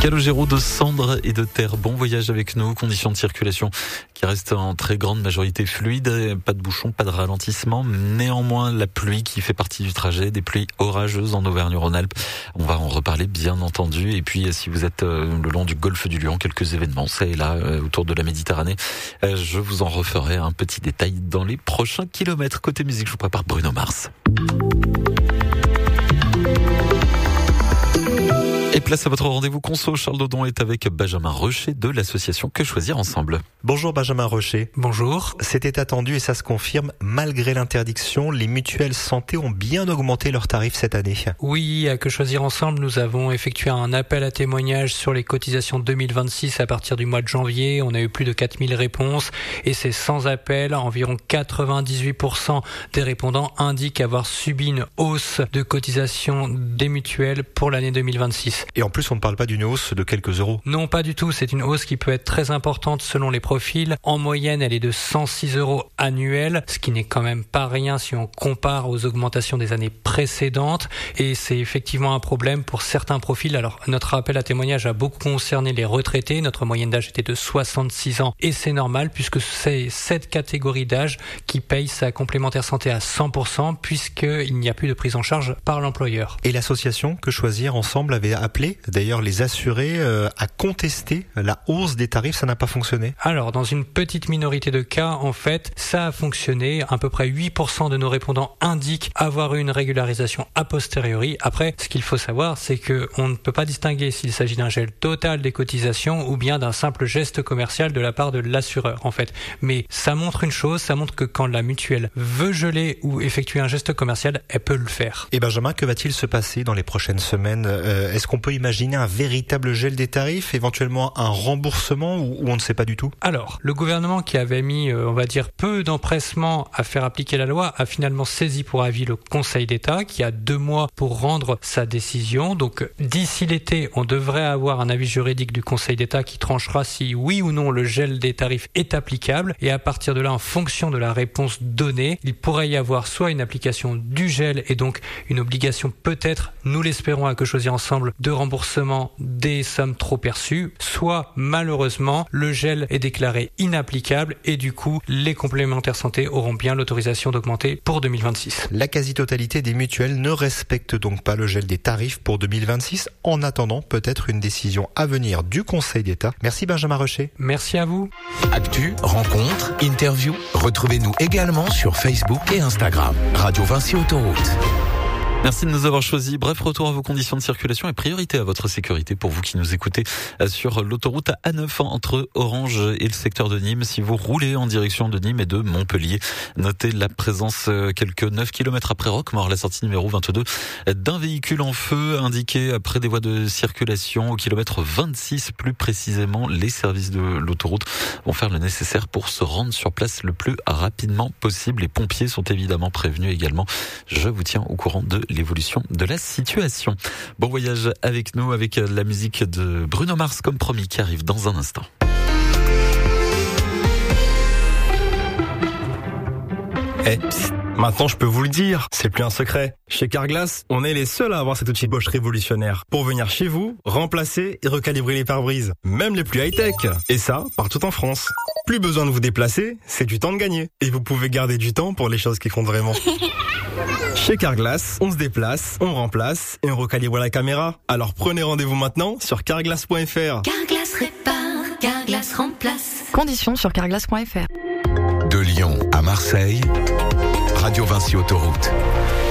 Calogero de cendres et de terre. Bon voyage avec nous. Conditions de circulation qui restent en très grande majorité fluides. Pas de bouchons, pas de ralentissement. Néanmoins, la pluie qui fait partie du trajet. Des pluies orageuses en Auvergne-Rhône-Alpes. On va en reparler bien entendu. Et puis, si vous êtes le long du golfe du Lion, quelques événements, ça et là, autour de la Méditerranée. Je vous en referai un petit détail dans les prochains kilomètres. Côté musique, je vous prépare Bruno Mars. Et place à votre rendez-vous conso. Charles Dodon est avec Benjamin Rocher de l'association Que Choisir Ensemble. Bonjour Benjamin Rocher. Bonjour. C'était attendu et ça se confirme. Malgré l'interdiction, les mutuelles santé ont bien augmenté leurs tarifs cette année. Oui, à Que Choisir Ensemble, nous avons effectué un appel à témoignages sur les cotisations 2026 à partir du mois de janvier. On a eu plus de 4000 réponses et c'est sans appel. Environ 98% des répondants indiquent avoir subi une hausse de cotisations des mutuelles pour l'année 2026. Et en plus, on ne parle pas d'une hausse de quelques euros. Non, pas du tout. C'est une hausse qui peut être très importante selon les profils. En moyenne, elle est de 106 € annuels, ce qui n'est quand même pas rien si on compare aux augmentations des années précédentes. Et c'est effectivement un problème pour certains profils. Alors, notre appel à témoignage a beaucoup concerné les retraités. Notre moyenne d'âge était de 66 ans et c'est normal puisque c'est cette catégorie d'âge qui paye sa complémentaire santé à 100% puisqu'il n'y a plus de prise en charge par l'employeur. Et l'association Que Choisir Ensemble avait appelé d'ailleurs les assurés à contester la hausse des tarifs. Ça n'a pas fonctionné? Alors, dans une petite minorité de cas, en fait, ça a fonctionné. À peu près 8% de nos répondants indiquent avoir eu une régularisation a posteriori. Après, ce qu'il faut savoir, c'est que on ne peut pas distinguer s'il s'agit d'un gel total des cotisations ou bien d'un simple geste commercial de la part de l'assureur, en fait. Mais ça montre une chose, ça montre que quand la mutuelle veut geler ou effectuer un geste commercial, elle peut le faire. Et Benjamin, que va-t-il se passer dans les prochaines semaines? Est-ce qu'on peut imaginer un véritable gel des tarifs, éventuellement un remboursement ou on ne sait pas du tout? Alors, le gouvernement qui avait mis, on va dire, peu d'empressement à faire appliquer la loi a finalement saisi pour avis le Conseil d'État qui a 2 mois pour rendre sa décision. Donc, d'ici l'été, on devrait avoir un avis juridique du Conseil d'État qui tranchera si oui ou non le gel des tarifs est applicable. Et à partir de là, en fonction de la réponse donnée, il pourrait y avoir soit une application du gel et donc une obligation peut-être, nous l'espérons à Que Choisir Ensemble, de remboursement des sommes trop perçues, soit malheureusement le gel est déclaré inapplicable et du coup les complémentaires santé auront bien l'autorisation d'augmenter pour 2026. La quasi-totalité des mutuelles ne respectent donc pas le gel des tarifs pour 2026 en attendant peut-être une décision à venir du Conseil d'État. Merci Benjamin Rocher. Merci à vous. Actu, rencontres, interviews, retrouvez-nous également sur Facebook et Instagram. Radio Vinci Autoroute. Merci de nous avoir choisis. Bref, retour à vos conditions de circulation et priorité à votre sécurité pour vous qui nous écoutez sur l'autoroute A9 entre Orange et le secteur de Nîmes. Si vous roulez en direction de Nîmes et de Montpellier, notez la présence quelques 9 km après Roquemaure, la sortie numéro 22, d'un véhicule en feu indiqué près des voies de circulation au kilomètre 26 plus précisément. Les services de l'autoroute vont faire le nécessaire pour se rendre sur place le plus rapidement possible. Les pompiers sont évidemment prévenus également. Je vous tiens au courant de l'évolution de la situation. Bon voyage avec nous, avec la musique de Bruno Mars comme promis qui arrive dans un instant. Maintenant je peux vous le dire, c'est plus un secret. Chez Carglass, on est les seuls à avoir cet outil Bosch révolutionnaire pour venir chez vous, remplacer et recalibrer les pare-brises, même les plus high-tech. Et ça, partout en France. Plus besoin de vous déplacer, c'est du temps de gagner. Et vous pouvez garder du temps pour les choses qui comptent vraiment. Chez Carglass, on se déplace, on remplace et on recalibre la caméra. Alors prenez rendez-vous maintenant sur carglass.fr. Carglass répare, Carglass remplace. Conditions sur carglass.fr. De Lyon à Marseille, Radio Vinci Autoroute.